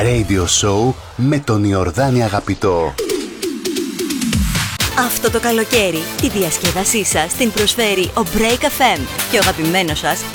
Radio Show με τον Ιορδάνη Αγαπητό. Αυτό το καλοκαίρι τη διασκέδασή σας την προσφέρει ο Break FM και ο αγαπημένος σας